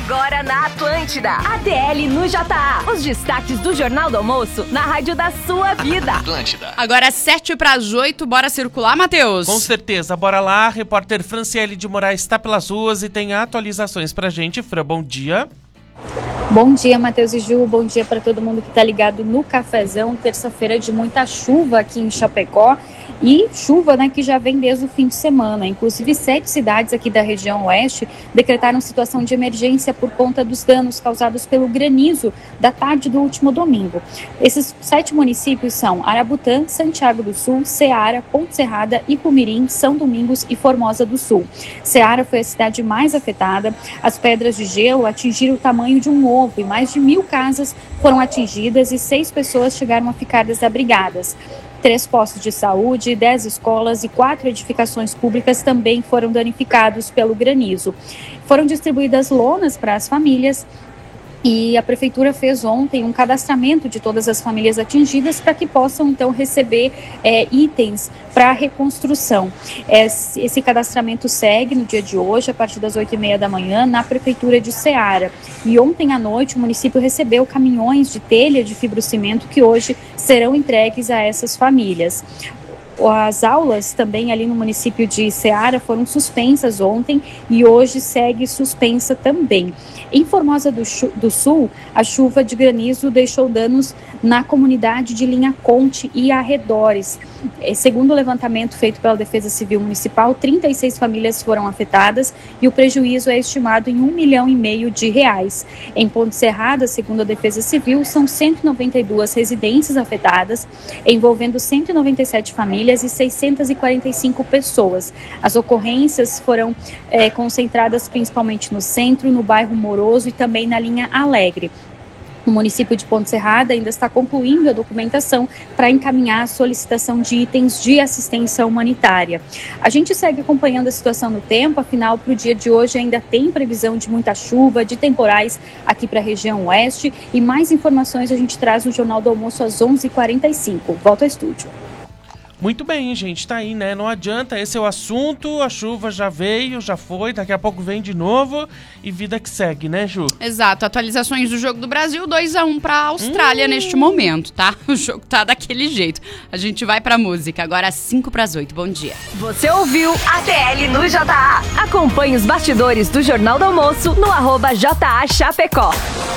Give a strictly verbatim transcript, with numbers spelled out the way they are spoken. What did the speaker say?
Agora na Atlântida. A T L no J A. Os destaques do Jornal do Almoço na rádio da sua vida. Atlântida. Agora sete para as oito, bora circular, Matheus? Com certeza, bora lá. Repórter Franciele de Moraes está pelas ruas e tem atualizações pra gente. Fran, bom dia. Bom dia, Matheus e Ju. Bom dia para todo mundo que está ligado no Cafezão. Terça-feira de muita chuva aqui em Chapecó. E chuva, né, que já vem desde o fim de semana. Inclusive, sete cidades aqui da região oeste decretaram situação de emergência por conta dos danos causados pelo granizo da tarde do último domingo. Esses sete municípios são Arabutã, Santiago do Sul, Ceará, Ponte Serrada, Ipumirim, São Domingos e Formosa do Sul. Ceará foi a cidade mais afetada. As pedras de gelo atingiram o tamanho de um ovo e mais de mil casas foram atingidas e seis pessoas chegaram a ficar desabrigadas. Três postos de saúde, dez escolas e quatro edificações públicas também foram danificados pelo granizo. Foram distribuídas lonas para as famílias e a prefeitura fez ontem um cadastramento de todas as famílias atingidas para que possam, então, receber é, itens para a reconstrução. Esse, esse cadastramento segue no dia de hoje, a partir das oito e meia da manhã, na prefeitura de Ceará. E ontem à noite o município recebeu caminhões de telha de fibrocimento que hoje serão entregues a essas famílias. As aulas também ali no município de Ceará foram suspensas ontem e hoje segue suspensa também. Em Formosa do, do Sul, a chuva de granizo deixou danos na comunidade de Linha Conte e arredores. Segundo o levantamento feito pela Defesa Civil Municipal, trinta e seis famílias foram afetadas e o prejuízo é estimado em um milhão e meio de reais. Em Ponte Serrada, segundo a Defesa Civil, são cento e noventa e duas residências afetadas, envolvendo cento e noventa e sete famílias e seiscentas e quarenta e cinco pessoas. As ocorrências foram é, concentradas principalmente no centro, no bairro Moroso e também na linha Alegre. O município de Ponte Serrada ainda está concluindo a documentação para encaminhar a solicitação de itens de assistência humanitária. A gente segue acompanhando a situação no tempo, afinal, para o dia de hoje ainda tem previsão de muita chuva, de temporais aqui para a região oeste. E mais informações a gente traz no Jornal do Almoço às onze e quarenta e cinco. Volto ao estúdio. Muito bem, gente, tá aí, né? Não adianta, esse é o assunto, a chuva já veio, já foi, daqui a pouco vem de novo e vida que segue, né, Ju? Exato, atualizações do Jogo do Brasil, dois a um pra Austrália hum. neste momento, tá? O jogo tá daquele jeito. A gente vai pra música, agora às cinco para as oito, bom dia. Você ouviu a T L no J A. Acompanhe os bastidores do Jornal do Almoço no arroba J A Chapecó.